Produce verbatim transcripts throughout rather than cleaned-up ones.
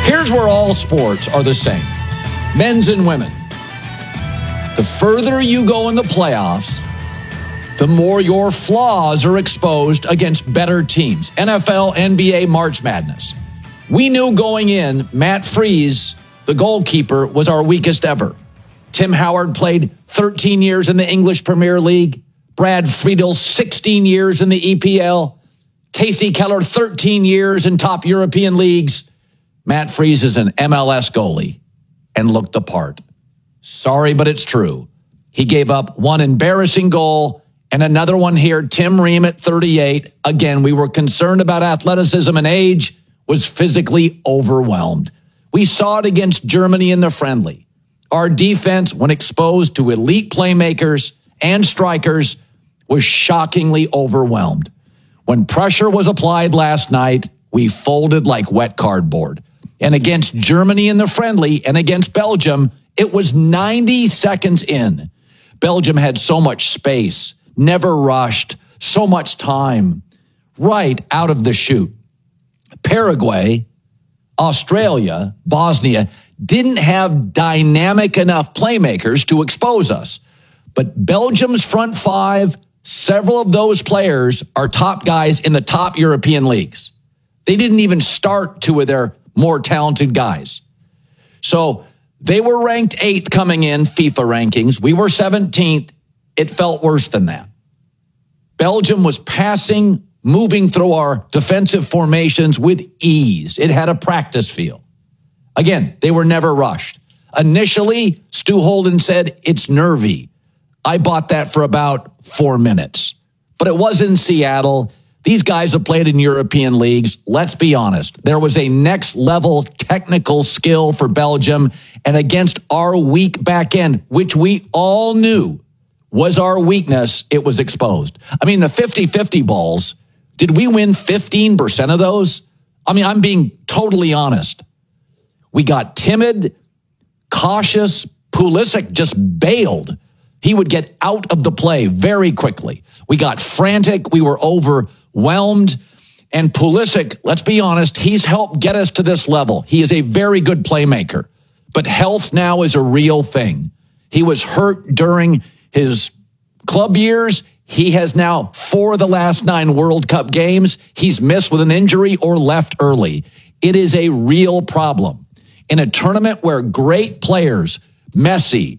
Here's where all sports are the same, men's and women. The further you go in the playoffs, the more your flaws are exposed against better teams. N F L, N B A, March Madness. We knew going in, Matt Freese, the goalkeeper, was our weakest ever. Tim Howard played thirteen years in the English Premier League. Brad Friedel, sixteen years in the E P L. Casey Keller, thirteen years in top European leagues. Matt Freese is an M L S goalie and looked the part. Sorry, but it's true. He gave up one embarrassing goal and another one here. Tim Ream at thirty-eight. Again, we were concerned about athleticism and age, was physically overwhelmed. We saw it against Germany in the friendly. Our defense, when exposed to elite playmakers and strikers, was shockingly overwhelmed. When pressure was applied last night, we folded like wet cardboard. And against Germany in the friendly and against Belgium, it was ninety seconds in. Belgium had so much space, never rushed, so much time, right out of the chute. Paraguay, Australia, Bosnia didn't have dynamic enough playmakers to expose us. But Belgium's front five, several of those players are top guys in the top European leagues. They didn't even start two of their more talented guys. So they were ranked eighth coming in FIFA rankings. We were seventeenth. It felt worse than that. Belgium was passing, moving through our defensive formations with ease. It had a practice feel. Again, they were never rushed. Initially, Stu Holden said it's nervy. I bought that for about four minutes. But it was in Seattle. These guys have played in European leagues. Let's be honest. There was a next level technical skill for Belgium, and against our weak back end, which we all knew was our weakness, it was exposed. I mean, the fifty-fifty balls, did we win fifteen percent of those? I mean, I'm being totally honest. We got timid, cautious. Pulisic just bailed. He would get out of the play very quickly. We got frantic. We were overwhelmed. And Pulisic, let's be honest, he's helped get us to this level. He is a very good playmaker. But health now is a real thing. He was hurt during his club years. He has now, four of the last nine World Cup games, he's missed with an injury or left early. It is a real problem. In a tournament where great players, Messi,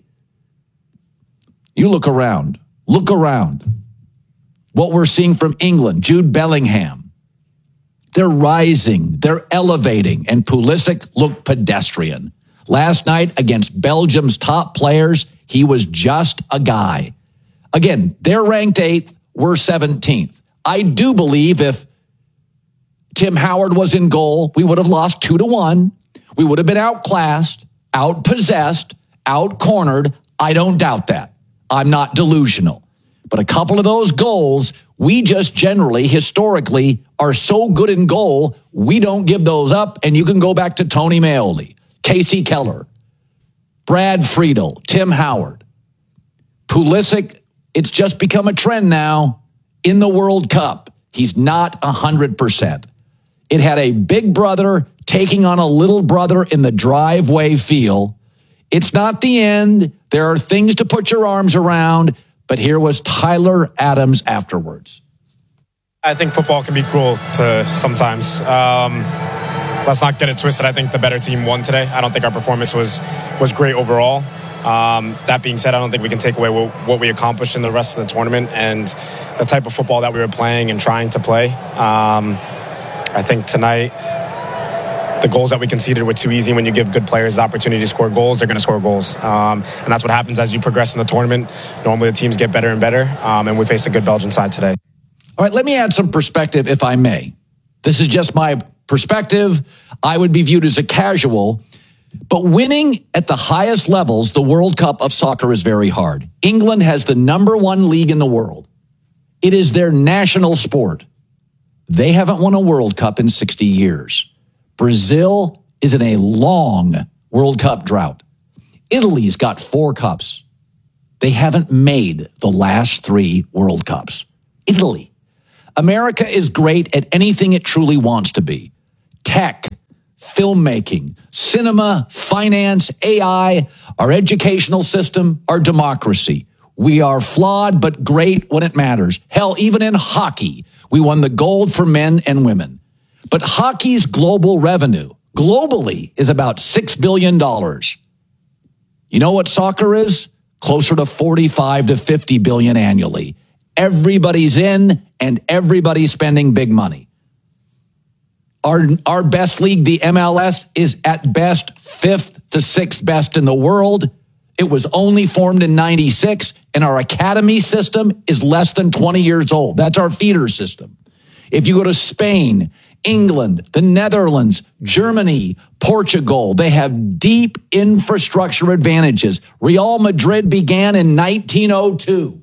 you look around, look around. What we're seeing from England, Jude Bellingham. They're rising, they're elevating, and Pulisic looked pedestrian. Last night against Belgium's top players, he was just a guy. Again, they're ranked eighth, we're seventeenth. I do believe if Tim Howard was in goal, we would have lost two to one. We would have been outclassed, outpossessed, outcornered. I don't doubt that. I'm not delusional. But a couple of those goals, we just generally, historically, are so good in goal, we don't give those up. And you can go back to Tony Meoli, Casey Keller, Brad Friedel, Tim Howard. Pulisic, it's just become a trend now in the World Cup. He's not one hundred percent. It had a big brother taking on a little brother in the driveway feel. It's not the end. There are things to put your arms around, but here was Tyler Adams afterwards. I think football can be cruel to sometimes. Um, let's not get it twisted. I think the better team won today. I don't think our performance was was great overall. Um, that being said, I don't think we can take away what, what we accomplished in the rest of the tournament and the type of football that we were playing and trying to play. Um, I think tonight, the goals that we conceded were too easy. When you give good players the opportunity to score goals, they're going to score goals. Um, and that's what happens as you progress in the tournament. Normally the teams get better and better, um, and we faced a good Belgian side today. All right, let me add some perspective, if I may. This is just my perspective. I would be viewed as a casual. But winning at the highest levels, the World Cup of soccer, is very hard. England has the number one league in the world. It is their national sport. They haven't won a World Cup in sixty years. Brazil is in a long World Cup drought. Italy's got four cups. They haven't made the last three World Cups. Italy. America is great at anything it truly wants to be. Tech, filmmaking, cinema, finance, A I, our educational system, our democracy. We are flawed but great when it matters. Hell, even in hockey, we won the gold for men and women. But hockey's global revenue, globally, is about six billion dollars. You know what soccer is? Closer to forty-five to fifty billion annually. Everybody's in and everybody's spending big money. Our, our best league, the M L S, is at best fifth to sixth best in the world. It was only formed in ninety-six, and our academy system is less than twenty years old. That's our feeder system. If you go to Spain, England, the Netherlands, Germany, Portugal, they have deep infrastructure advantages. Real Madrid began in nineteen oh two.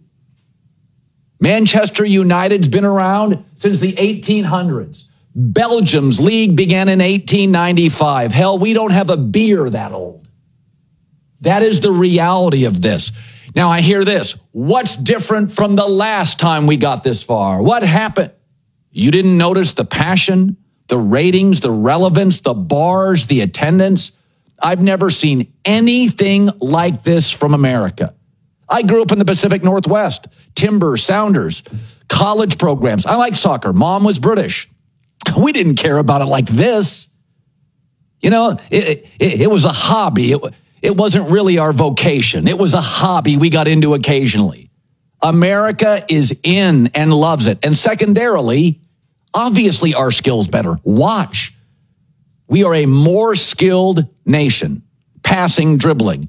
Manchester United's been around since the eighteen hundreds. Belgium's league began in eighteen ninety-five. Hell, we don't have a beer that old. That is the reality of this. Now, I hear this. What's different from the last time we got this far? What happened? You didn't notice the passion, the ratings, the relevance, the bars, the attendance? I've never seen anything like this from America. I grew up in the Pacific Northwest, Timber, Sounders, college programs. I like soccer. Mom was British. We didn't care about it like this. You know, it, it, it was a hobby. It, it wasn't really our vocation. It was a hobby we got into occasionally. America is in and loves it. And secondarily, obviously our skill's better. Watch. We are a more skilled nation, passing, dribbling.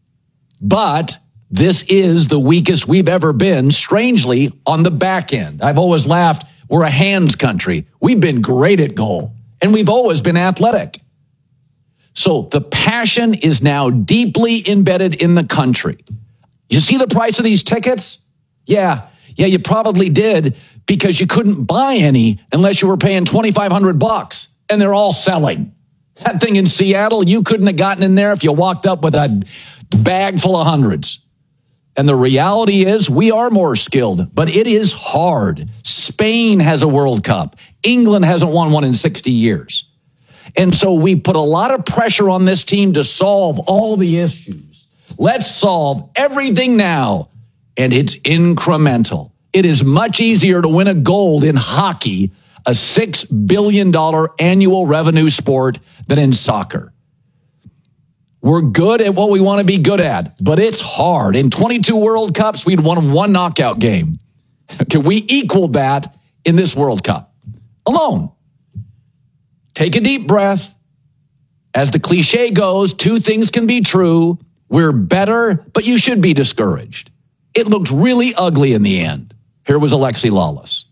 But this is the weakest we've ever been, strangely, on the back end. I've always laughed, we're a hands country. We've been great at goal, and we've always been athletic. So the passion is now deeply embedded in the country. You see the price of these tickets? Yeah, yeah, you probably did because you couldn't buy any unless you were paying twenty-five hundred bucks, and they're all selling. That thing in Seattle, you couldn't have gotten in there if you walked up with a bag full of hundreds. And the reality is we are more skilled, but it is hard. Spain has a World Cup. England hasn't won one in sixty years. And so we put a lot of pressure on this team to solve all the issues. Let's solve everything now. And it's incremental. It is much easier to win a gold in hockey, a six billion dollars annual revenue sport, than in soccer. We're good at what we want to be good at, but it's hard. In twenty-two World Cups, we'd won one knockout game. Okay, we equaled that in this World Cup alone. Take a deep breath. As the cliche goes, two things can be true. We're better, but you should be discouraged. It looked really ugly in the end. Here was Alexi Lawless.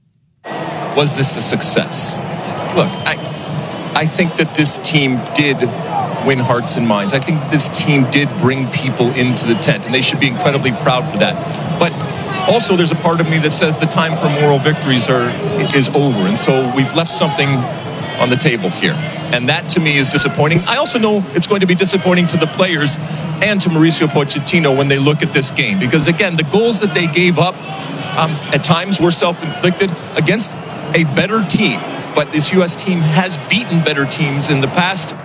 Was this a success? Look, I, I think that this team did win hearts and minds. I think that this team did bring people into the tent, and they should be incredibly proud for that. But also, there's a part of me that says the time for moral victories are is over, and so we've left something on the table here. And that, to me, is disappointing. I also know it's going to be disappointing to the players and to Mauricio Pochettino when they look at this game. Because, again, the goals that they gave up um, at times were self-inflicted against a better team. But this U S team has beaten better teams in the past.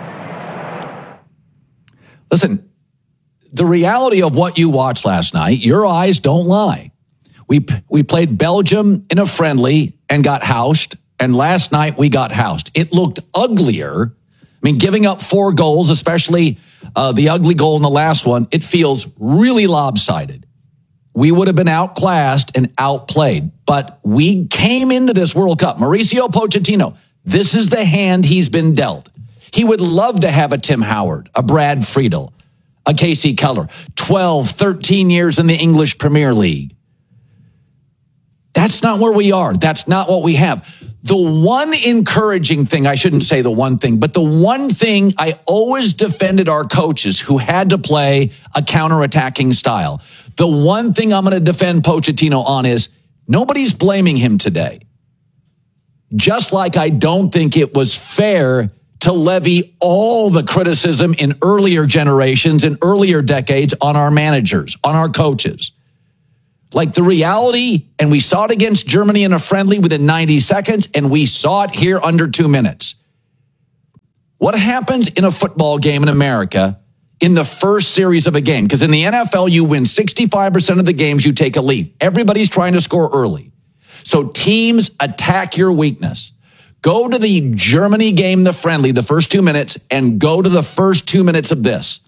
Listen, the reality of what you watched last night, your eyes don't lie. We we played Belgium in a friendly and got housed. And last night we got housed. It looked uglier. I mean, giving up four goals, especially uh, the ugly goal in the last one, it feels really lopsided. We would have been outclassed and outplayed. But we came into this World Cup. Mauricio Pochettino, this is the hand he's been dealt. He would love to have a Tim Howard, a Brad Friedel, a Casey Keller, twelve, thirteen years in the English Premier League. That's not where we are. That's not what we have. The one encouraging thing, I shouldn't say the one thing, but the one thing I always defended our coaches who had to play a counterattacking style. The one thing I'm going to defend Pochettino on is nobody's blaming him today. Just like I don't think it was fair to levy all the criticism in earlier generations, in earlier decades on our managers, on our coaches. Like the reality, and we saw it against Germany in a friendly within ninety seconds, and we saw it here under two minutes. What What happens in a football game in America in the first series of a game? Because in the N F L, you win sixty-five percent of the games, you take a lead. Everybody's trying to score early. So teams attack your weakness. Go to the Germany game, the friendly, the first two minutes, and go to the first two minutes of this.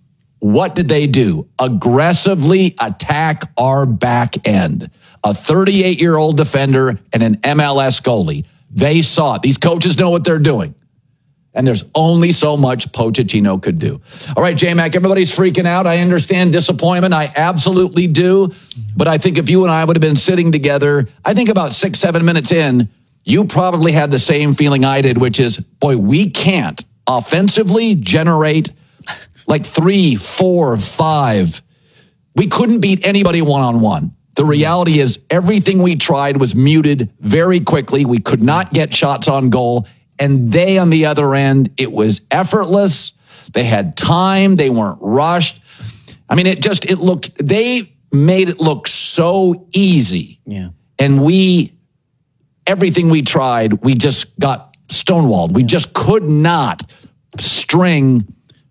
What did they do? Aggressively attack our back end. A thirty-eight-year-old defender and an M L S goalie. They saw it. These coaches know what they're doing. And there's only so much Pochettino could do. All right, J-Mac, everybody's freaking out. I understand disappointment. I absolutely do. But I think if you and I would have been sitting together, I think about six, seven minutes in, you probably had the same feeling I did, which is, boy, we can't offensively generate like three, four, five. We couldn't beat anybody one-on-one. The reality is everything we tried was muted very quickly. We could not get shots on goal. And they, on the other end, it was effortless. They had time. They weren't rushed. I mean, it just, it looked, they made it look so easy. Yeah. And we, everything we tried, we just got stonewalled. We yeah. just could not string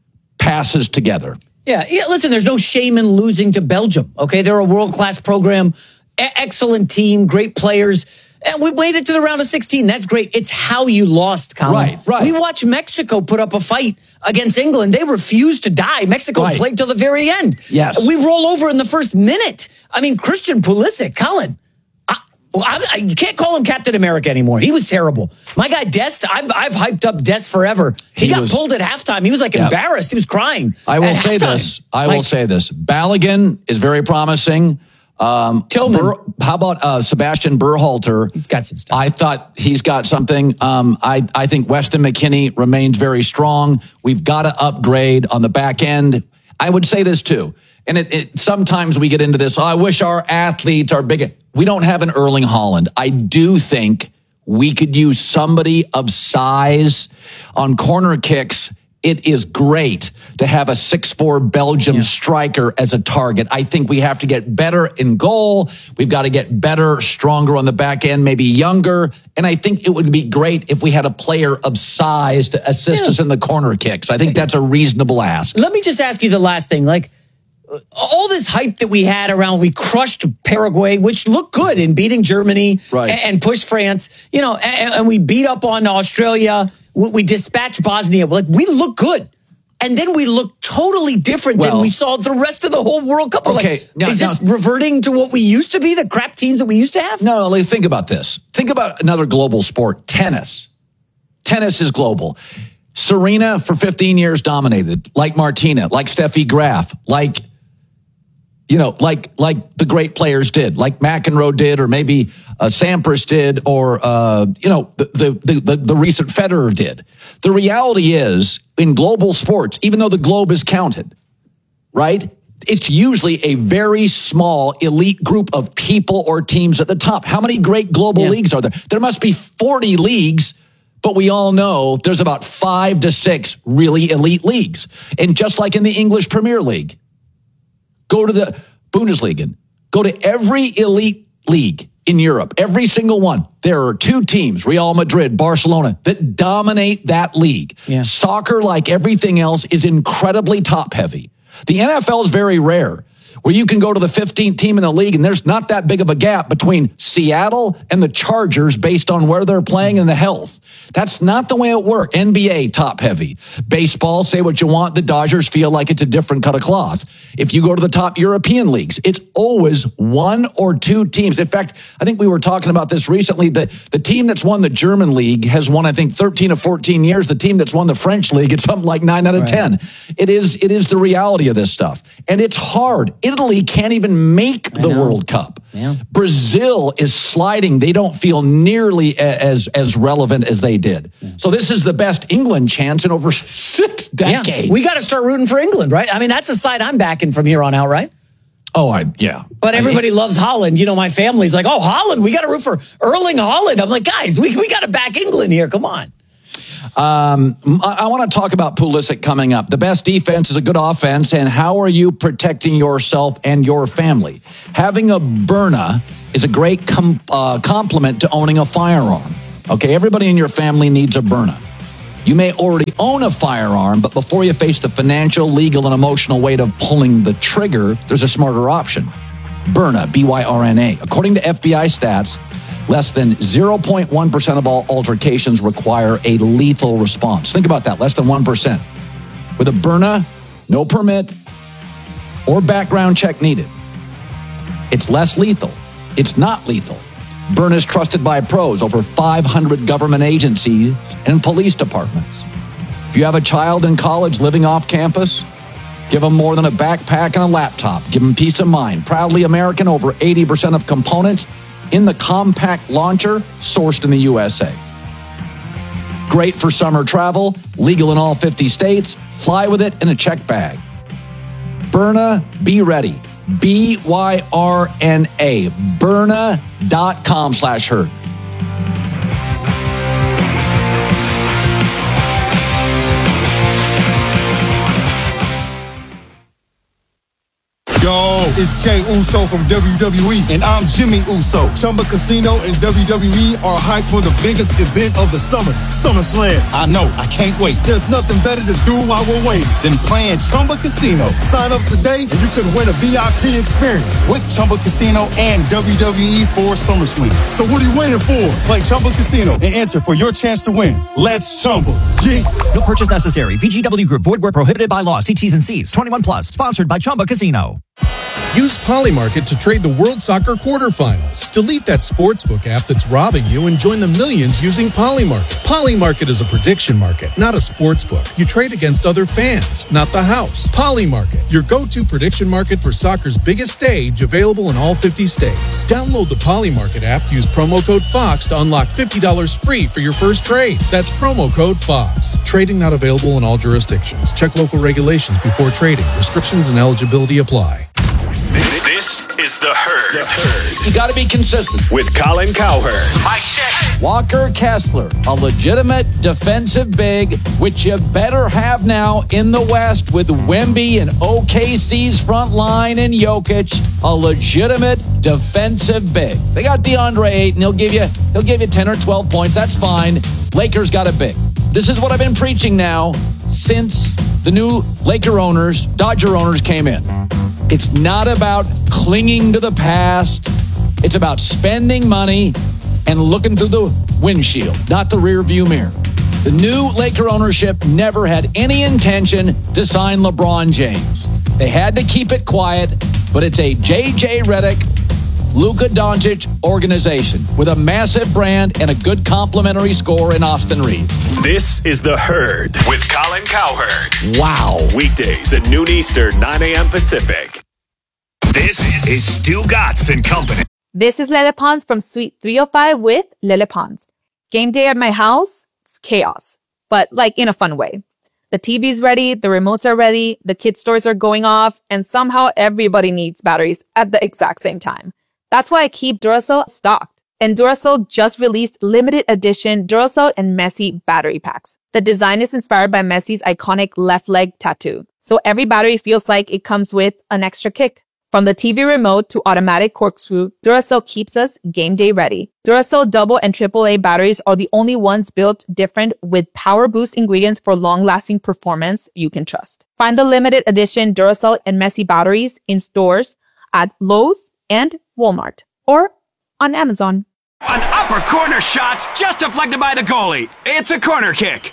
passes together. Yeah. yeah. Listen, there's no shame in losing to Belgium. Okay. They're a world-class program, e- excellent team, great players. And we waited to the round of sixteen. That's great. It's how you lost, Colin. Right, right. We watched Mexico put up a fight against England. They refused to die. Mexico right. played till the very end. Yes. We roll over in the first minute. I mean, Christian Pulisic, Colin, I, I, I, you can't call him Captain America anymore. He was terrible. My guy, Dest, I've, I've hyped up Dest forever. He, he got was, pulled at halftime. He was like yeah. embarrassed. He was crying. I will say halftime. this. I like, will say this. Balogun is very promising. Um, Tillman. Bur, how about uh, Sebastian Berhalter? He's got some stuff. I thought he's got something. Um, I, I think Weston McKennie remains very strong. We've got to upgrade on the back end. I would say this too. And it, it sometimes we get into this. Oh, I wish our athletes are bigger. We don't have an Erling Haaland. I do think we could use somebody of size on corner kicks. It is great to have a six foot four Belgium yeah. striker as a target. I think we have to get better in goal. We've got to get better, stronger on the back end, maybe younger. And I think it would be great if we had a player of size to assist yeah. us in the corner kicks. I think that's a reasonable ask. Let me just ask you the last thing. Like, all this hype that we had around, we crushed Paraguay, which looked good in beating Germany right. and, and pushed France, you know, and, and we beat up on Australia. We, we dispatched Bosnia. Like, we look good. And then we look totally different well, than we saw the rest of the whole World Cup. We're okay, like, now, is this now, reverting to what we used to be, the crap teams that we used to have? No, no, like, think about this. Think about another global sport, tennis. Tennis is global. Serena, for fifteen years, dominated, like Martina, like Steffi Graf, like... You know, like like the great players did, like McEnroe did, or maybe uh, Sampras did, or, uh, you know, the, the, the, the recent Federer did. The reality is, in global sports, even though the globe is counted, right, it's usually a very small elite group of people or teams at the top. How many great global yeah. leagues are there? There must be forty leagues, but we all know there's about five to six really elite leagues. And just like in the English Premier League, go to the Bundesliga. Go to every elite league in Europe, every single one. There are two teams, Real Madrid, Barcelona, that dominate that league. Yeah. Soccer, like everything else, is incredibly top-heavy. The N F L is very rare, where you can go to the fifteenth team in the league, and there's not that big of a gap between Seattle and the Chargers based on where they're playing and the health. That's not the way it works. N B A, top-heavy. Baseball, say what you want, the Dodgers feel like it's a different cut of cloth. If you go to the top European leagues, it's always one or two teams. In fact, I think we were talking about this recently. The, the team that's won the German league has won, I think, thirteen or fourteen years. The team that's won the French league, it's something like nine out of right. ten. It is, it is the reality of this stuff. And it's hard. Italy can't even make the World Cup. Yeah. Brazil is sliding. They don't feel nearly as, as relevant as they did. Yeah. So this is the best England chance in over six decades. Yeah. We got to start rooting for England, right? I mean, that's a side I'm backing from here on out, right? Oh, I yeah. But everybody I hate- loves Holland. You know, my family's like, oh, Holland, we got to root for Erling Haaland. I'm like, guys, we, we got to back England here. Come on. Um, I, I want to talk about Pulisic coming up. The best defense is a good offense, and how are you protecting yourself and your family? Having a Byrna is a great com- uh, complement to owning a firearm. Okay, everybody in your family needs a Byrna. You may already own a firearm, but before you face the financial, legal, and emotional weight of pulling the trigger, there's a smarter option. Byrna, B Y R N A. According to F B I stats, less than zero point one percent of all altercations require a lethal response. Think about that, less than one percent. With a Byrna, no permit or background check needed. It's less lethal. It's not lethal. Byrna is trusted by pros, over five hundred government agencies and police departments. If you have a child in college living off campus, give them more than a backpack and a laptop. Give them peace of mind. Proudly American, over eighty percent of components in the compact launcher sourced in the U S A. Great for summer travel, legal in all fifty states. Fly with it in a check bag. Byrna, be ready. B Y R N A. Byrna.com slash herd. Yo, it's Jay Uso from W W E, and I'm Jimmy Uso. Chumba Casino and W W E are hyped for the biggest event of the summer, SummerSlam. I know, I can't wait. There's nothing better to do while we're waiting than playing Chumba Casino. Sign up today and you could win a V I P experience with Chumba Casino and W W E for SummerSlam. So what are you waiting for? Play Chumba Casino and enter for your chance to win. Let's Chumba. Yeah. No purchase necessary. V G W Group. Void where prohibited by law. See T's and C's. twenty-one plus. Sponsored by Chumba Casino. Use Polymarket to trade the World Soccer quarterfinals. Delete that sportsbook app that's robbing you and join the millions using Polymarket. Polymarket is a prediction market, not a sportsbook. You trade against other fans, not the house. Polymarket, your go-to prediction market for soccer's biggest stage, available in all fifty states. Download the Polymarket app, use promo code FOX to unlock fifty dollars free for your first trade. That's promo code FOX. Trading not available in all jurisdictions. Check local regulations before trading. Restrictions and eligibility apply. This is The Herd. The Herd. You got to be consistent. With Colin Cowherd. Mike check. Walker Kessler, a legitimate defensive big, which you better have now in the West with Wemby and O K C's front line and Jokic, a legitimate defensive big. They got DeAndre Ayton. He'll give you, he'll give you ten or twelve points. That's fine. Lakers got a big. This is what I've been preaching now since the new Laker owners, Dodger owners came in. It's not about clinging to the past. It's about spending money and looking through the windshield, not the rear view mirror. The new Laker ownership never had any intention to sign LeBron James. They had to keep it quiet, but it's a J J Redick, Luka Doncic organization with a massive brand and a good complimentary score in Austin Reeves. This is The Herd with Colin Cowherd. Wow. Weekdays at noon Eastern, nine a.m. Pacific. This is Stu Gatz and Company. This is Lele Pons from Suite three oh five with Lele Pons. Game day at my house, it's chaos, but like in a fun way. The T V's ready, the remotes are ready, the kids' stores are going off, and somehow everybody needs batteries at the exact same time. That's why I keep Duracell stocked. And Duracell just released limited edition Duracell and Messi battery packs. The design is inspired by Messi's iconic left leg tattoo. So every battery feels like it comes with an extra kick. From the T V remote to automatic corkscrew, Duracell keeps us game day ready. Duracell double and triple A batteries are the only ones built different with power boost ingredients for long-lasting performance you can trust. Find the limited edition Duracell and Messi batteries in stores at Lowe's and Walmart or on Amazon. An upper corner shot's just deflected by the goalie. It's a corner kick.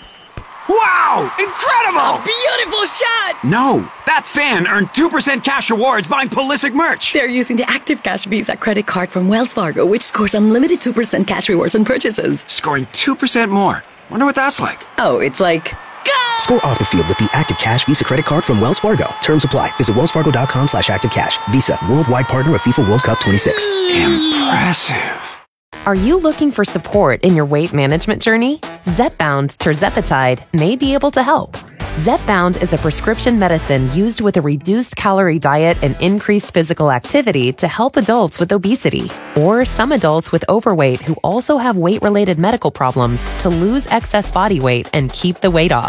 Wow! Incredible! A beautiful shot! No, that fan earned two percent cash rewards buying Pulisic merch. They're using the Active Cash Visa credit card from Wells Fargo, which scores unlimited two percent cash rewards on purchases. Scoring two percent more. Wonder what that's like. Oh, it's like... Go! Score off the field with the Active Cash Visa credit card from Wells Fargo. Terms apply. Visit wellsfargo.com slash activecash. Visa, worldwide partner of FIFA World Cup twenty-six. Impressive. Are you looking for support in your weight management journey? Zepbound tirzepatide may be able to help. Zepbound is a prescription medicine used with a reduced calorie diet and increased physical activity to help adults with obesity or some adults with overweight who also have weight-related medical problems to lose excess body weight and keep the weight off.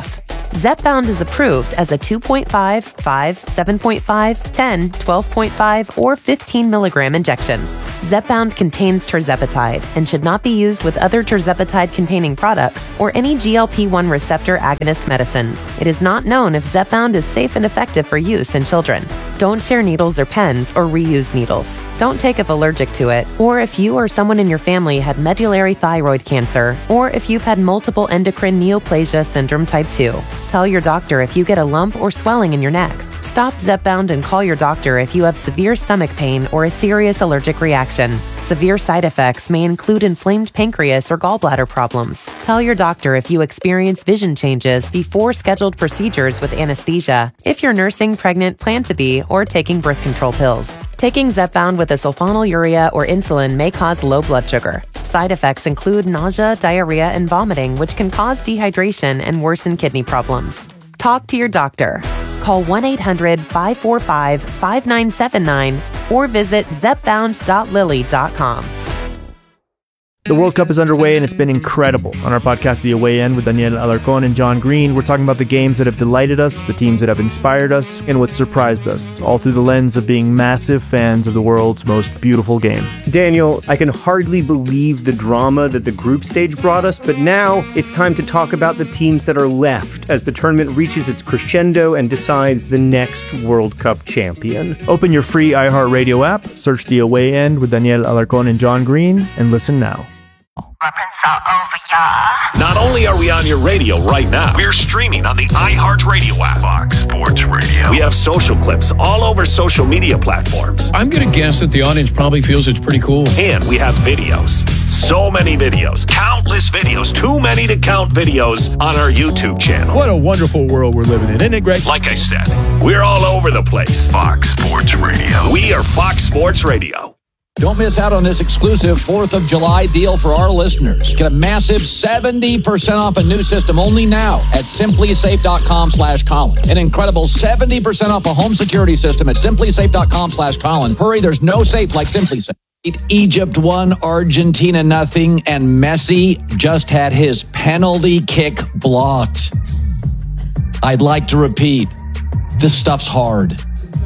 Zepbound is approved as a two point five, five, seven point five, ten, twelve point five, or fifteen milligram injection. Zepbound contains tirzepatide and should not be used with other tirzepatide-containing products or any G L P one receptor agonist medicines. It is not known if Zepbound is safe and effective for use in children. Don't share needles or pens or reuse needles. Don't take if allergic to it, or if you or someone in your family had medullary thyroid cancer, or if you've had multiple endocrine neoplasia syndrome type two. Tell your doctor if you get a lump or swelling in your neck. Stop Zepbound and call your doctor if you have severe stomach pain or a serious allergic reaction. Severe side effects may include inflamed pancreas or gallbladder problems. Tell your doctor if you experience vision changes before scheduled procedures with anesthesia, if you're nursing, pregnant, plan to be, or taking birth control pills. Taking Zepbound with a sulfonylurea or insulin may cause low blood sugar. Side effects include nausea, diarrhea, and vomiting, which can cause dehydration and worsen kidney problems. Talk to your doctor. Call one eight hundred, five four five, five nine seven nine or visit zepbound dot lilly dot com. The World Cup is underway and it's been incredible. On our podcast, The Away End, with Daniel Alarcón and John Green, we're talking about the games that have delighted us, the teams that have inspired us, and what surprised us, all through the lens of being massive fans of the world's most beautiful game. Daniel, I can hardly believe the drama that the group stage brought us, but now it's time to talk about the teams that are left as the tournament reaches its crescendo and decides the next World Cup champion. Open your free iHeartRadio app, search The Away End with Daniel Alarcón and John Green, and listen now. Not only are we on your radio right now, we're streaming on the iHeartRadio app. Fox Sports Radio. We have social clips all over social media platforms. I'm going to guess that the audience probably feels it's pretty cool. And we have videos. So many videos. Countless videos. Too many to count videos on our YouTube channel. What a wonderful world we're living in, isn't it, Greg? Like I said, we're all over the place. Fox Sports Radio. We are Fox Sports Radio. Don't miss out on this exclusive fourth of July deal for our listeners. Get a massive seventy percent off a new system only now at simplysafe.com slash Colin. An incredible seventy percent off a home security system at simplysafe.com slash Colin. Hurry, there's no safe like SimpliSafe. Egypt won, Argentina nothing, and Messi just had his penalty kick blocked. I'd like to repeat, this stuff's hard.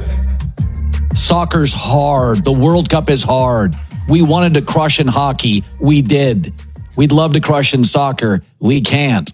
Soccer's hard. The World Cup is hard. We wanted to crush in hockey. We did. We'd love to crush in soccer. We can't.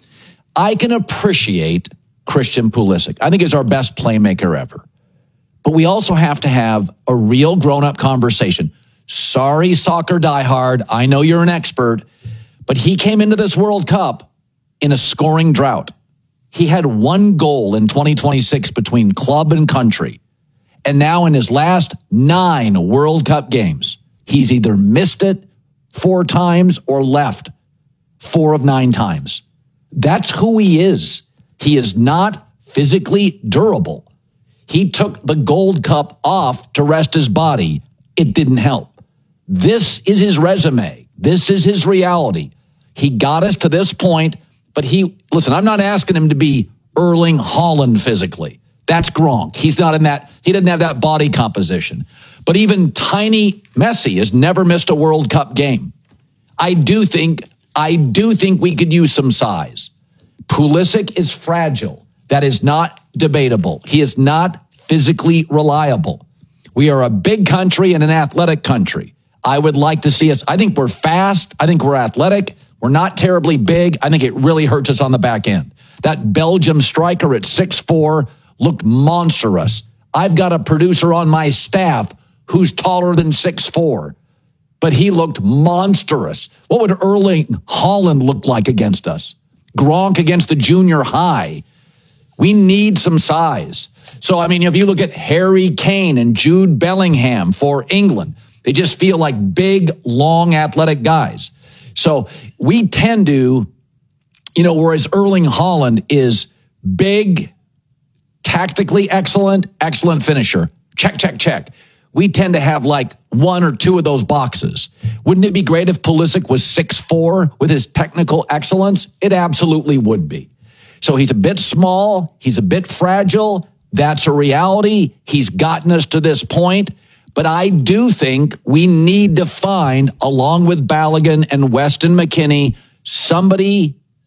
I can appreciate Christian Pulisic. I think he's our best playmaker ever. But we also have to have a real grown-up conversation. Sorry, soccer diehard. I know you're an expert, but he came into this World Cup in a scoring drought. He had one goal in twenty twenty-six between club and country. And now in his last nine World Cup games, he's either missed it four times or left four of nine times. That's who he is. He is not physically durable. He took the Gold Cup off to rest his body. It didn't help. This is his resume. This is his reality. He got us to this point, but he, listen, I'm not asking him to be Erling Haaland physically. That's Gronk. He's not in that, he doesn't have that body composition. But even tiny Messi has never missed a World Cup game. I do think, I do think we could use some size. Pulisic is fragile. That is not debatable. He is not physically reliable. We are a big country and an athletic country. I would like to see us, I think we're fast. I think we're athletic. We're not terribly big. I think it really hurts us on the back end. That Belgium striker at six foot four looked monstrous. I've got a producer on my staff who's taller than six foot four, but he looked monstrous. What would Erling Haaland look like against us? Gronk against the junior high. We need some size. So, I mean, if you look at Harry Kane and Jude Bellingham for England, they just feel like big, long, athletic guys. So we tend to, you know, whereas Erling Haaland is big, tactically excellent, excellent finisher. Check, check, check. We tend to have like one or two of those boxes. Wouldn't it be great if Pulisic was six foot four with his technical excellence? It absolutely would be. So he's a bit small. He's a bit fragile. That's a reality. He's gotten us to this point. But I do think we need to find, along with Balogun and Weston McKennie, somebody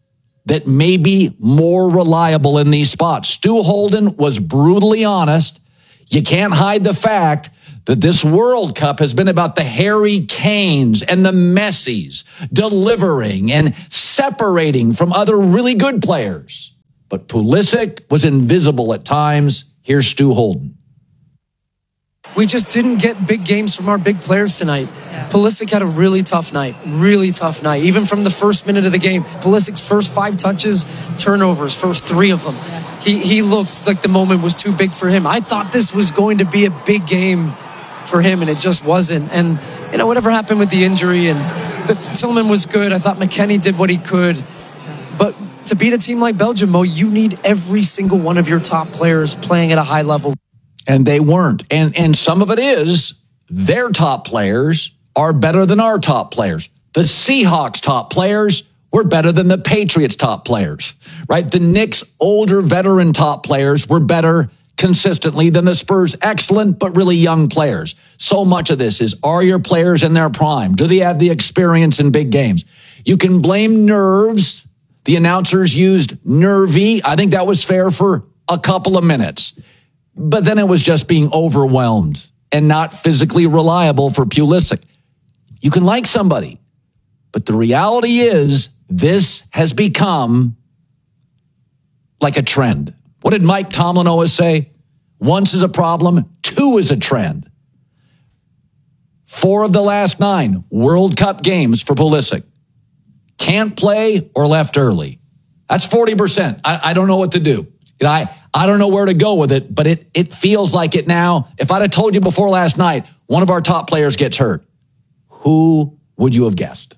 that may be more reliable in these spots. Stu Holden was brutally honest. You can't hide the fact that this World Cup has been about the Harry Kanes and the Messis delivering and separating from other really good players. But Pulisic was invisible at times. Here's Stu Holden. We just didn't get big games from our big players tonight. Pulisic had a really tough night, really tough night. Even from the first minute of the game, Pulisic's first five touches, turnovers, first three of them. He he looked like the moment was too big for him. I thought this was going to be a big game for him, and it just wasn't. And, you know, whatever happened with the injury, and the, Tillman was good. I thought McKennie did what he could. But to beat a team like Belgium, Mo, you need every single one of your top players playing at a high level. And they weren't. And and some of it is their top players are better than our top players. The Seahawks' top players were better than the Patriots' top players, right? The Knicks' older veteran top players were better consistently than the Spurs' excellent but really young players. So much of this is, are your players in their prime? Do they have the experience in big games? You can blame nerves. The announcers used nervy. I think that was fair for a couple of minutes. But then it was just being overwhelmed and not physically reliable for Pulisic. You can like somebody, but the reality is this has become like a trend. What did Mike Tomlin always say? Once is a problem, two is a trend. Four of the last nine World Cup games for Pulisic. Can't play or left early. That's forty percent. I, I don't know what to do. I, I don't know where to go with it, but it, it feels like it now. If I'd have told you before last night, one of our top players gets hurt, who would you have guessed?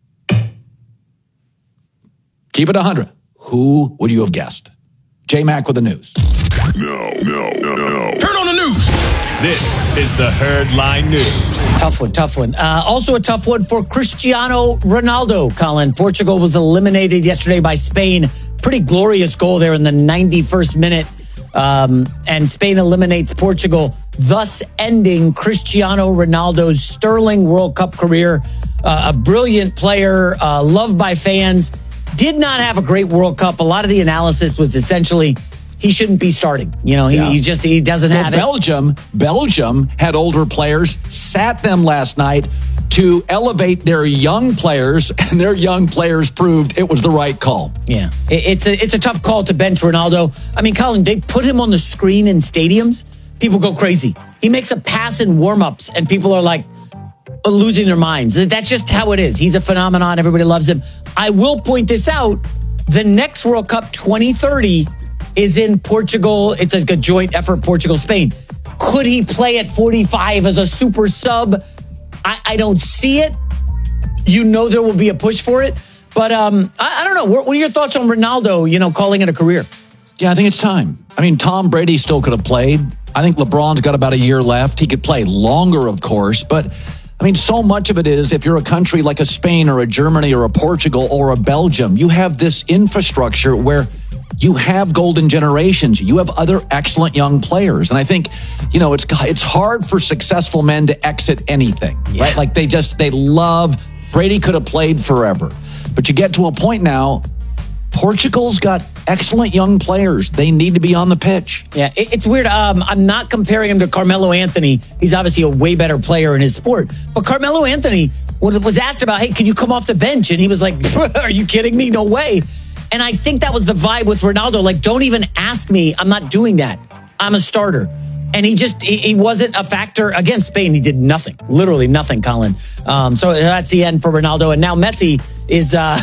Keep it one hundred. Who would you have guessed? J-Mac with the news. No, no, no, no. Turn on the news. This is the Herdline News. Tough one, tough one. Uh, also a tough one for Cristiano Ronaldo, Colin. Portugal was eliminated yesterday by Spain. Pretty glorious goal there in the ninety-first minute. Um, and Spain eliminates Portugal, thus ending Cristiano Ronaldo's sterling World Cup career. Uh, a brilliant player, uh, loved by fans. Did not have a great World Cup. A lot of the analysis was essentially he shouldn't be starting. You know, he, yeah. he just he doesn't well, have Belgium, it. Belgium had older players, sat them last night to elevate their young players, and their young players proved it was the right call. Yeah, it's a it's a tough call to bench Ronaldo. I mean, Colin, they put him on the screen in stadiums. People go crazy. He makes a pass in warm-ups, and people are like losing their minds. That's just how it is. He's a phenomenon. Everybody loves him. I will point this out. The next World Cup, twenty thirty, is in Portugal. It's like a joint effort, Portugal-Spain. Could he play at forty-five as a super sub? I, I don't see it. You know there will be a push for it. But um, I, I don't know. What, what are your thoughts on Ronaldo, you know, calling it a career? Yeah, I think it's time. I mean, Tom Brady still could have played. I think LeBron's got about a year left. He could play longer, of course. But, I mean, so much of it is if you're a country like a Spain or a Germany or a Portugal or a Belgium, you have this infrastructure where you have golden generations. You have other excellent young players. And I think, you know, it's it's hard for successful men to exit anything, yeah. right? Like they just, they love, Brady could have played forever. But you get to a point now, Portugal's got excellent young players. They need to be on the pitch. Yeah, it's weird. Um, I'm not comparing him to Carmelo Anthony. He's obviously a way better player in his sport. But Carmelo Anthony was asked about, hey, can you come off the bench? And he was like, are you kidding me? No way. And I think that was the vibe with Ronaldo. Like, don't even ask me. I'm not doing that. I'm a starter. And he just, he, he wasn't a factor against Spain. He did nothing, literally nothing, Colin. Um, so that's the end for Ronaldo. And now Messi is uh,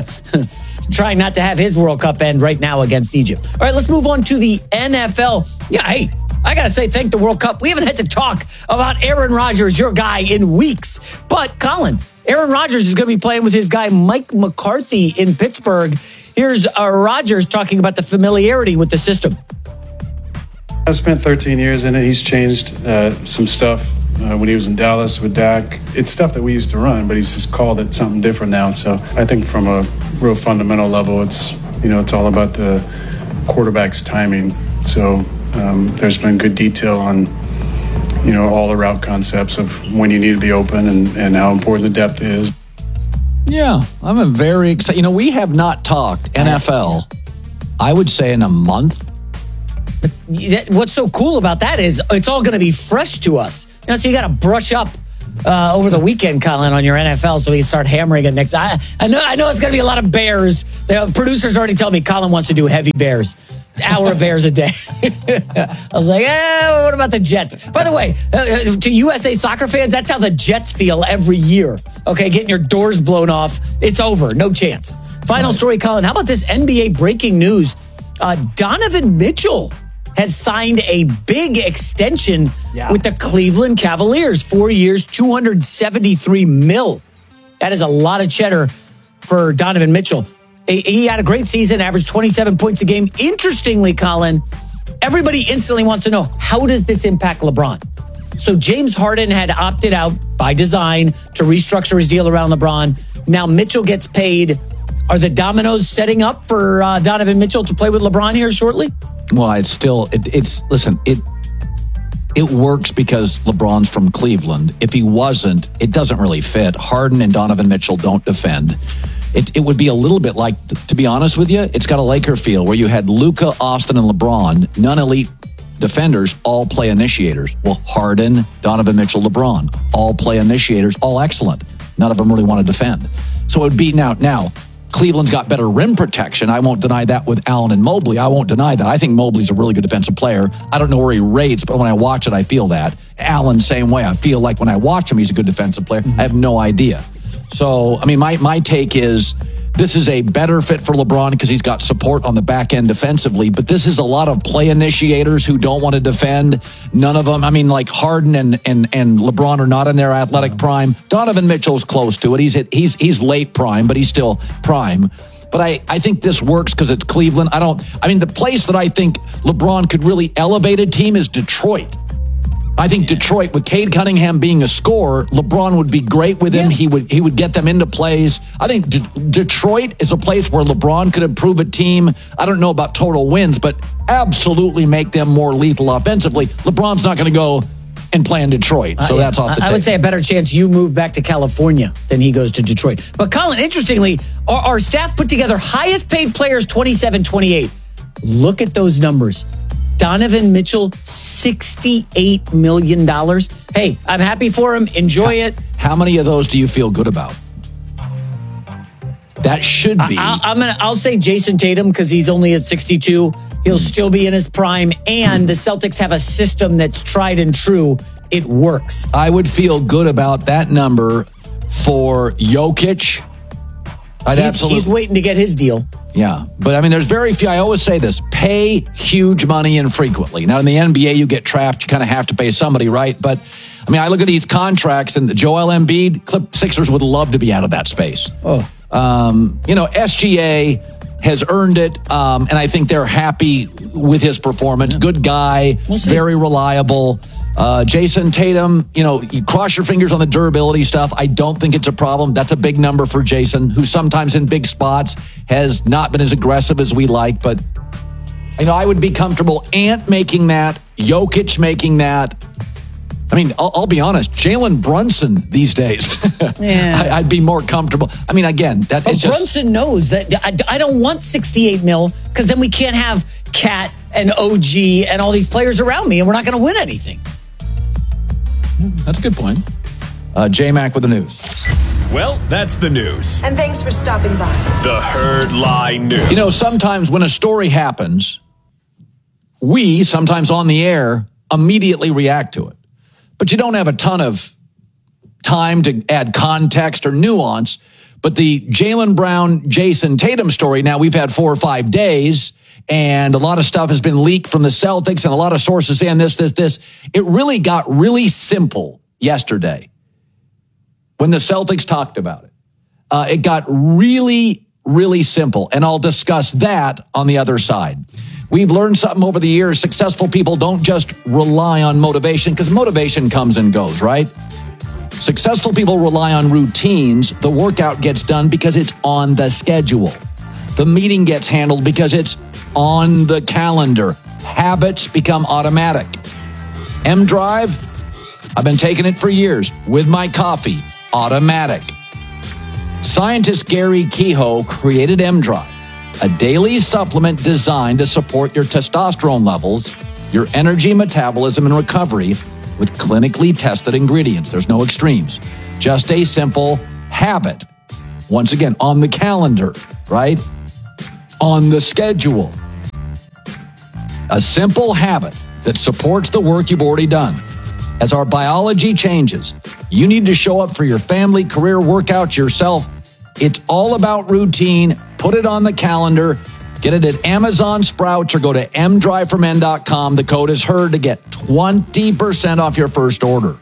trying not to have his World Cup end right now against Egypt. All right, let's move on to the N F L. Yeah, hey, I got to say, thank the World Cup. We haven't had to talk about Aaron Rodgers, your guy, in weeks. But, Colin, Aaron Rodgers is going to be playing with his guy Mike McCarthy in Pittsburgh. Here's uh, Rodgers talking about the familiarity with the system. I spent thirteen years in it. He's changed uh, some stuff uh, when he was in Dallas with Dak. It's stuff that we used to run, but he's just called it something different now. So I think from a real fundamental level, it's, you know, it's all about the quarterback's timing. So um, there's been good detail on, you know, all the route concepts of when you need to be open and, and how important the depth is. Yeah, I'm a very excited. You know, we have not talked N F L, I would say, in a month. What's so cool about that is it's all going to be fresh to us. You know, so you got to brush up uh, over the weekend, Colin, on your N F L, so we can start hammering it next. I, I know, I know, it's going to be a lot of Bears. The producers already tell me Colin wants to do heavy Bears, hour of Bears a day. I was like, eh, what about the Jets? By the way, uh, to U S A Soccer fans, that's how the Jets feel every year. Okay, getting your doors blown off, it's over, no chance. Final story, Colin. How about this N B A breaking news? Uh, Donovan Mitchell has signed a big extension yeah. with the Cleveland Cavaliers. Four years, two hundred seventy-three mil. That is a lot of cheddar for Donovan Mitchell. He had a great season, averaged twenty-seven points a game. Interestingly, Colin, everybody instantly wants to know, how does this impact LeBron? So James Harden had opted out by design to restructure his deal around LeBron. Now Mitchell gets paid. Are the dominoes setting up for uh, Donovan Mitchell to play with LeBron here shortly? Well, it's still, it, it's, listen, it it works because LeBron's from Cleveland. If he wasn't, it doesn't really fit. Harden and Donovan Mitchell don't defend. It, it would be a little bit like, to be honest with you, it's got a Laker feel where you had Luka, Austin, and LeBron, non-elite defenders, all play initiators. Well, Harden, Donovan Mitchell, LeBron, all play initiators, all excellent. None of them really want to defend. So it would be now, now, Cleveland's got better rim protection. I won't deny that with Allen and Mobley. I won't deny that. I think Mobley's a really good defensive player. I don't know where he rates, but when I watch it, I feel that. Allen, same way. I feel like when I watch him, he's a good defensive player. Mm-hmm. I have no idea. So, I mean, my, my take is this is a better fit for LeBron because he's got support on the back end defensively, but this is a lot of play initiators who don't want to defend. None of them, I mean, like Harden and and and LeBron are not in their athletic prime. Donovan Mitchell's close to it. He's at, he's he's late prime, but he's still prime. But I, I think this works because it's Cleveland. I don't, I mean, the place that I think LeBron could really elevate a team is Detroit. I think Detroit, with Cade Cunningham being a scorer, LeBron would be great with him. Yeah. He would he would get them into plays. I think D- Detroit is a place where LeBron could improve a team. I don't know about total wins, but absolutely make them more lethal offensively. LeBron's not going to go and play in Detroit, so uh, yeah. that's off the I, table. I would say a better chance you move back to California than he goes to Detroit. But Colin, interestingly, our, our staff put together highest paid players twenty-seven twenty-eight. Look at those numbers. Donovan Mitchell, sixty-eight million dollars. Hey, I'm happy for him. Enjoy it. How many of those do you feel good about? That should be. I, I'm gonna. I'll say Jason Tatum because he's only at sixty-two. He'll still be in his prime, and the Celtics have a system that's tried and true. It works. I would feel good about that number for Jokic. I'd he's, absolutely. He's waiting to get his deal. Yeah, but I mean, there's very few. I always say this: pay huge money infrequently. Now, in the N B A, you get trapped. You kind of have to pay somebody, right? But I mean, I look at these contracts, and Joel Embiid, Clip Sixers would love to be out of that space. Oh, um, you know, S G A has earned it, um, and I think they're happy with his performance. Yeah. Good guy, we'll very reliable. Uh, Jason Tatum, you know, you cross your fingers on the durability stuff. I don't think it's a problem. That's a big number for Jason, who sometimes in big spots has not been as aggressive as we like. But, you know, I would be comfortable Ant making that, Jokic making that. I mean, I'll, I'll be honest, Jalen Brunson these days. Yeah. I, I'd be more comfortable. I mean, again, that but is Brunson just, knows that I, I don't want sixty-eight mil because then we can't have Cat and O G and all these players around me, and we're not going to win anything. That's a good point. Uh, J-Mac with the news. Well, that's the news. And thanks for stopping by. The Herd Lie News. You know, sometimes when a story happens, we, sometimes on the air, immediately react to it. But you don't have a ton of time to add context or nuance. But the Jaylen Brown, Jason Tatum story, now we've had four or five days, and a lot of stuff has been leaked from the Celtics, and a lot of sources saying this, this, this. It really got really simple yesterday when the Celtics talked about it. Uh, it got really, really simple, and I'll discuss that on the other side. We've learned something over the years. Successful people don't just rely on motivation, because motivation comes and goes, right? Successful people rely on routines. The workout gets done because it's on the schedule. The meeting gets handled because it's on the calendar. Habits become automatic. M-Drive, I've been taking it for years with my coffee. Automatic. Scientist Gary Kehoe created M-Drive, a daily supplement designed to support your testosterone levels, your energy, metabolism, and recovery with clinically tested ingredients. There's no extremes. Just a simple habit. Once again, on the calendar, right? On the schedule. A simple habit that supports the work you've already done. As our biology changes, you need to show up for your family, career, workouts yourself. It's all about routine. Put it on the calendar. Get it at Amazon, Sprouts, or go to m drive for men dot com. The code is HERD to get twenty percent off your first order.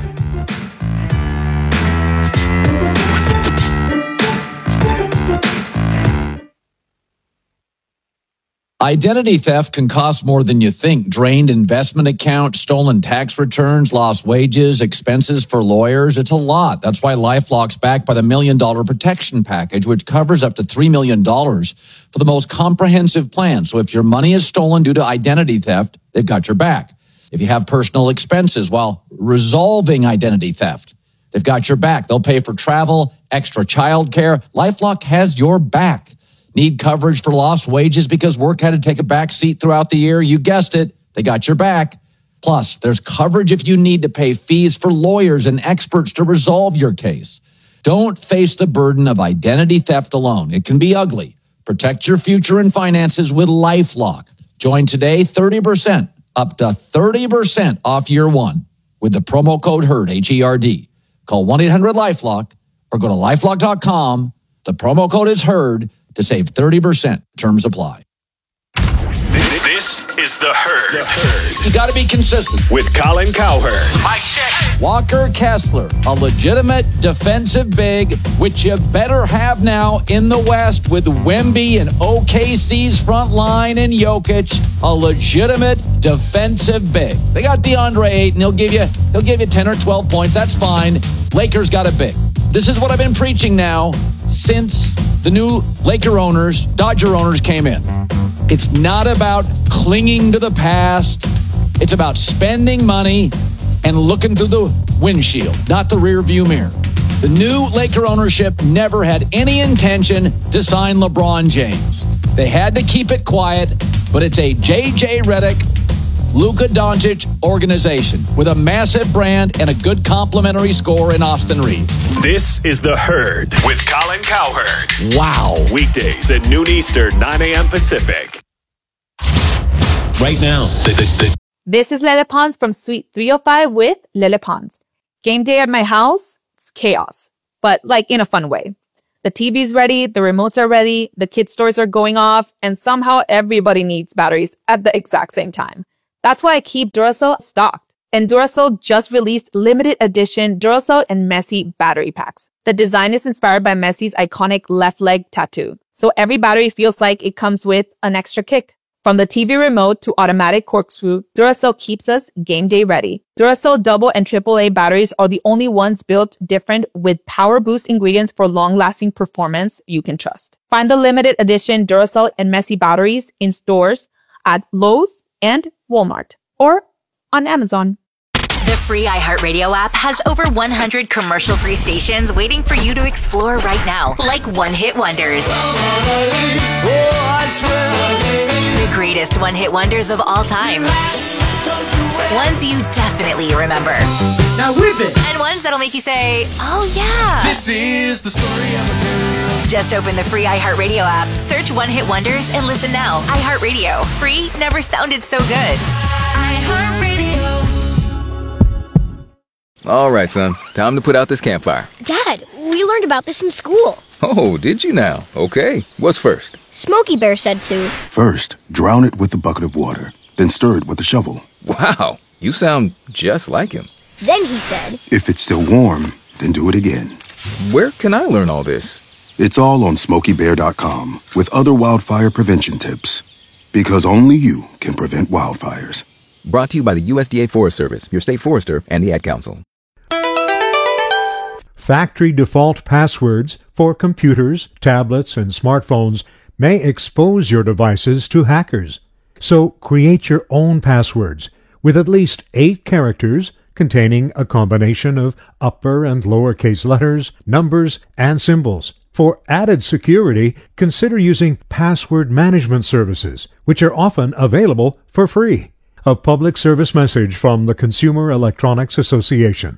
Identity theft can cost more than you think. Drained investment accounts, stolen tax returns, lost wages, expenses for lawyers. It's a lot. That's why LifeLock's backed by the Million Dollar Protection Package, which covers up to three million dollars for the most comprehensive plan. So if your money is stolen due to identity theft, they've got your back. If you have personal expenses while resolving identity theft, they've got your back. They'll pay for travel, extra childcare. LifeLock has your back. Need coverage for lost wages because work had to take a back seat throughout the year? You guessed it. They got your back. Plus, there's coverage if you need to pay fees for lawyers and experts to resolve your case. Don't face the burden of identity theft alone. It can be ugly. Protect your future and finances with LifeLock. Join today, thirty percent, up to thirty percent off year one with the promo code HERD, H E R D. Call one eight hundred LifeLock or go to lifelock dot com. The promo code is HERD to save thirty percent. Terms apply. This is The Herd. The Herd. You got to be consistent. With Colin Cowherd. Mike check. Walker Kessler, a legitimate defensive big, which you better have now in the West with Wemby and O K C's front line and Jokic, a legitimate defensive big. They got DeAndre Ayton. He'll give you, he'll give you ten or twelve points. That's fine. Lakers got a big. This is what I've been preaching now since the new Laker owners, Dodger owners came in. It's not about clinging to the past. It's about spending money and looking through the windshield, not the rear view mirror. The new Laker ownership never had any intention to sign LeBron James. They had to keep it quiet, but it's a J J Redick, Luka Doncic organization with a massive brand and a good complimentary score in Austin Reeves. This is The Herd with Colin Cowherd. Wow. Weekdays at noon Eastern, nine a.m. Pacific. Right now, the, the, the This is Lele Pons from Suite three oh five with Lele Pons. Game day at my house, it's chaos, but like in a fun way. The T V's ready, the remotes are ready, the kids' toys are going off, and somehow everybody needs batteries at the exact same time. That's why I keep Duracell stocked. And Duracell just released limited edition Duracell and Messi battery packs. The design is inspired by Messi's iconic left leg tattoo. So every battery feels like it comes with an extra kick. From the T V remote to automatic corkscrew, Duracell keeps us game day ready. Duracell double and triple A batteries are the only ones built different with power boost ingredients for long-lasting performance you can trust. Find the limited edition Duracell and Messi batteries in stores at Lowe's and Walmart or on Amazon. The free iHeartRadio app has over one hundred commercial-free stations waiting for you to explore right now, like one-hit wonders. The greatest one-hit wonders of all time. Ones you definitely remember. Now whip it! And ones that'll make you say, oh yeah. This is the story of a girl. Just open the free iHeartRadio app, search One Hit Wonders, and listen now. iHeartRadio. Free never sounded so good. iHeartRadio. All right, son. Time to put out this campfire. Dad, we learned about this in school. Oh, did you now? Okay. What's first? Smokey Bear said to. First, drown it with a bucket of water, then stir it with a shovel. Wow, you sound just like him. Then he said. If it's still warm, then do it again. Where can I learn all this? It's all on smokey bear dot com with other wildfire prevention tips. Because only you can prevent wildfires. Brought to you by the U S D A Forest Service, your state forester, and the Ad Council. Factory default passwords for computers, tablets, and smartphones may expose your devices to hackers. So create your own passwords with at least eight characters containing a combination of upper and lowercase letters, numbers, and symbols. For added security, consider using password management services, which are often available for free. A public service message from the Consumer Electronics Association.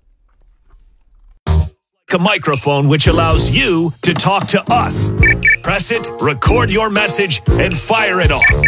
A microphone which allows you to talk to us. Press it, record your message, and fire it off.